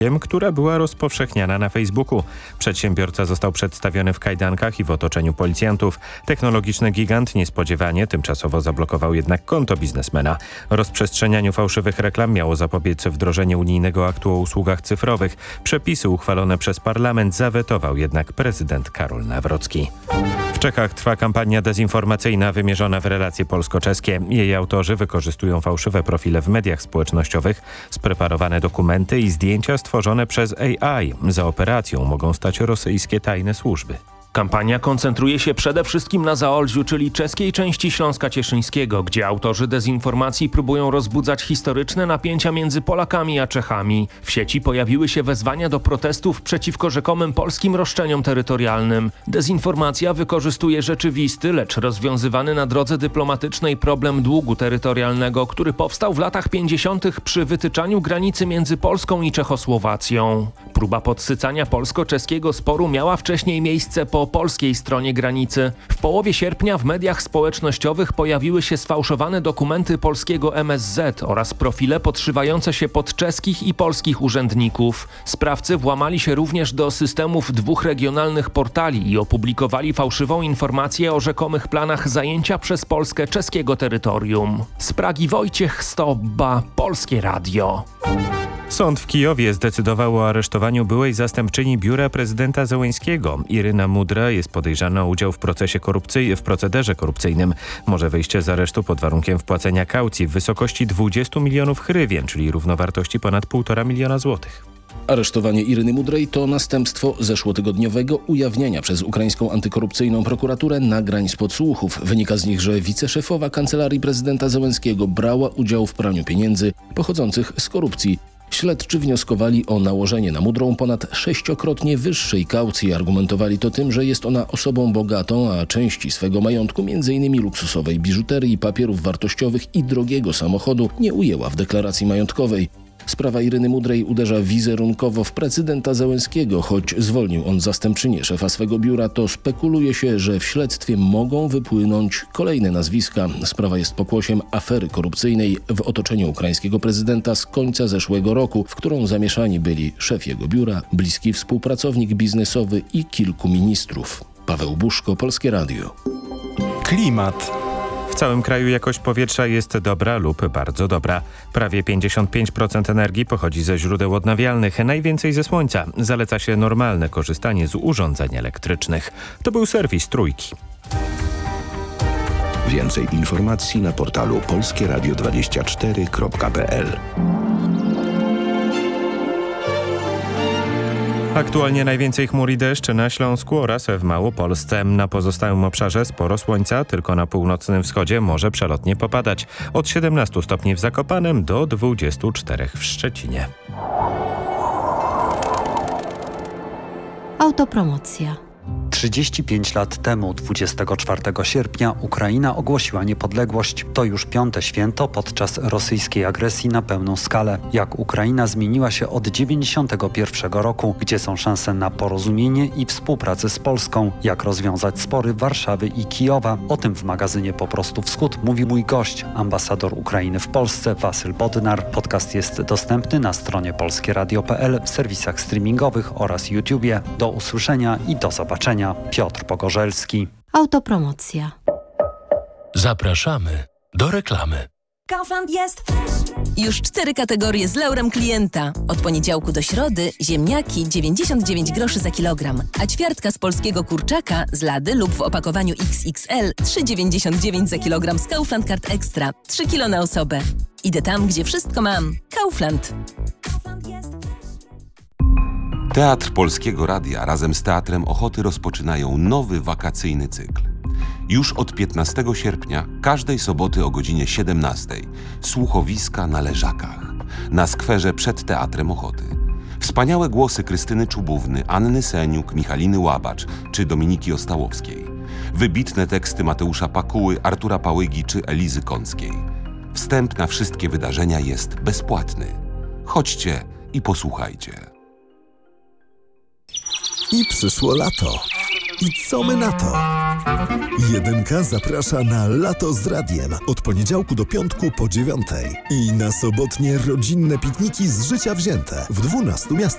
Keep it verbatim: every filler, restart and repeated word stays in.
która była rozpowszechniana na Facebooku. Przedsiębiorca został przedstawiony w kajdankach i w otoczeniu policjantów. Technologiczny gigant niespodziewanie tymczasowo zablokował jednak konto biznesmena. Rozprzestrzenianiu fałszywych reklam miało zapobiec wdrożenie unijnego aktu o usługach cyfrowych. Przepisy uchwalone przez parlament zawetował jednak prezydent Karol Nawrocki. W Czechach trwa kampania dezinformacyjna wymierzona w relacje polsko-czeskie. Jej autorzy wykorzystują fałszywe profile w mediach społecznościowych, spreparowane dokumenty i zdjęcia stworzone przez A I. Za operacją mogą stać rosyjskie tajne służby. Kampania koncentruje się przede wszystkim na Zaolziu, czyli czeskiej części Śląska Cieszyńskiego, gdzie autorzy dezinformacji próbują rozbudzać historyczne napięcia między Polakami a Czechami. W sieci pojawiły się wezwania do protestów przeciwko rzekomym polskim roszczeniom terytorialnym. Dezinformacja wykorzystuje rzeczywisty, lecz rozwiązywany na drodze dyplomatycznej problem długu terytorialnego, który powstał w latach pięćdziesiątych przy wytyczaniu granicy między Polską i Czechosłowacją. Próba podsycania polsko-czeskiego sporu miała wcześniej miejsce po polskiej stronie granicy. W połowie sierpnia w mediach społecznościowych pojawiły się sfałszowane dokumenty polskiego M S Z oraz profile podszywające się pod czeskich i polskich urzędników. Sprawcy włamali się również do systemów dwóch regionalnych portali i opublikowali fałszywą informację o rzekomych planach zajęcia przez Polskę czeskiego terytorium. Z Pragi Wojciech Stobba, Polskie Radio. Sąd w Kijowie zdecydował o aresztowaniu byłej zastępczyni biura prezydenta Zełeńskiego. Iryna Mudra jest podejrzana o udział w procesie korupcyjnym, w procederze korupcyjnym. Może wyjście z aresztu pod warunkiem wpłacenia kaucji w wysokości dwudziestu milionów hrywien, czyli równowartości ponad półtora miliona złotych. Aresztowanie Iryny Mudrej to następstwo zeszłotygodniowego ujawnienia przez ukraińską antykorupcyjną prokuraturę nagrań z podsłuchów. Wynika z nich, że wiceszefowa kancelarii prezydenta Zełenskiego brała udział w praniu pieniędzy pochodzących z korupcji. Śledczy wnioskowali o nałożenie na Mudrą ponad sześciokrotnie wyższej kaucji. Argumentowali to tym, że jest ona osobą bogatą, a części swego majątku, między innymi luksusowej biżuterii, papierów wartościowych i drogiego samochodu, nie ujęła w deklaracji majątkowej. Sprawa Iryny Mudrej uderza wizerunkowo w prezydenta Zełenskiego. Choć zwolnił on zastępczynię szefa swego biura, to spekuluje się, że w śledztwie mogą wypłynąć kolejne nazwiska. Sprawa jest pokłosiem afery korupcyjnej w otoczeniu ukraińskiego prezydenta z końca zeszłego roku, w którą zamieszani byli szef jego biura, bliski współpracownik biznesowy i kilku ministrów. Paweł Buszko, Polskie Radio. Klimat. W całym kraju jakość powietrza jest dobra lub bardzo dobra. Prawie pięćdziesiąt pięć procent energii pochodzi ze źródeł odnawialnych, najwięcej ze słońca. Zaleca się normalne korzystanie z urządzeń elektrycznych. To był serwis Trójki. Więcej informacji na portalu polskie radio dwadzieścia cztery kropka p l. Aktualnie najwięcej chmur i deszcz na Śląsku oraz w Małopolsce. Na pozostałym obszarze sporo słońca, tylko na północnym wschodzie może przelotnie popadać. Od siedemnastu stopni w Zakopanem do dwudziestu czterech w Szczecinie. Autopromocja. trzydzieści pięć lat temu, dwudziestego czwartego sierpnia, Ukraina ogłosiła niepodległość. To już piąte święto podczas rosyjskiej agresji na pełną skalę. Jak Ukraina zmieniła się od dziewięćdziesiątego pierwszego roku, gdzie są szanse na porozumienie i współpracę z Polską. Jak rozwiązać spory Warszawy i Kijowa. O tym w magazynie Po prostu Wschód mówi mój gość, ambasador Ukrainy w Polsce, Wasyl Bodnar. Podcast jest dostępny na stronie polskie radio kropka p l, w serwisach streamingowych oraz YouTubie. Do usłyszenia i do zobaczenia. Piotr Pogorzelski. Autopromocja. Zapraszamy do reklamy. Kaufland jest już cztery kategorie z laurem klienta. Od poniedziałku do środy ziemniaki dziewięćdziesiąt dziewięć groszy za kilogram, a ćwiartka z polskiego kurczaka z lady lub w opakowaniu iks iks el trzy dziewięćdziesiąt dziewięć za kilogram z Kaufland Card Extra. trzy kilo na osobę. Idę tam, gdzie wszystko mam. Kaufland. Teatr Polskiego Radia razem z Teatrem Ochoty rozpoczynają nowy wakacyjny cykl. Już od piętnastego sierpnia, każdej soboty o godzinie siedemnastej, słuchowiska na Leżakach, na skwerze przed Teatrem Ochoty. Wspaniałe głosy Krystyny Czubówny, Anny Seniuk, Michaliny Łabacz czy Dominiki Ostałowskiej. Wybitne teksty Mateusza Pakuły, Artura Pałygi czy Elizy Kąckiej. Wstęp na wszystkie wydarzenia jest bezpłatny. Chodźcie i posłuchajcie. I przyszło lato. I co my na to? Jedynka zaprasza na Lato z Radiem od poniedziałku do piątku po dziewiątej. I na sobotnie rodzinne pikniki z życia wzięte w dwunastu miastach.